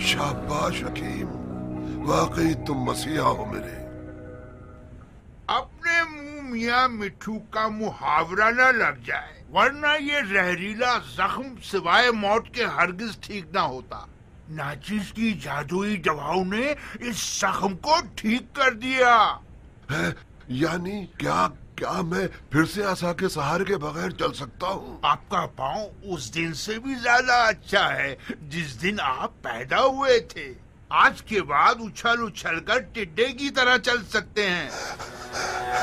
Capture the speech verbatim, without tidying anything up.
शाबाश हकीम, वाकई तुम मसीहा हो मेरे। अपने मुंह मियाँ मिठू का मुहावरा न लग जाए, वरना ये जहरीला जख्म सिवाय मौत के हरगिज ठीक ना होता। नाचिस की जादुई दवाओं ने इस जख्म को ठीक कर दिया है, यानी क्या क्या मैं फिर से आसा के सहारे के बगैर चल सकता हूँ? आपका पाँव उस दिन से भी ज्यादा अच्छा है जिस दिन आप पैदा हुए थे। आज के बाद उछल उछल कर टिड्डे की तरह चल सकते हैं।